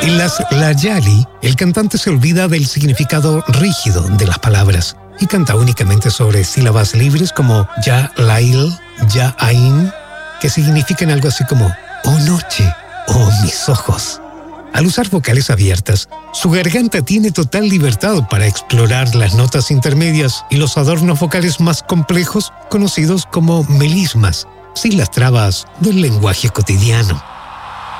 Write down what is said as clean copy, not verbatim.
En las Layali, el cantante se olvida del significado rígido de las palabras y canta únicamente sobre sílabas libres como ya lail, ya ain, que significan algo así como oh noche, oh mis ojos. Al usar vocales abiertas, su garganta tiene total libertad para explorar las notas intermedias y los adornos vocales más complejos, conocidos como melismas, sin las trabas del lenguaje cotidiano.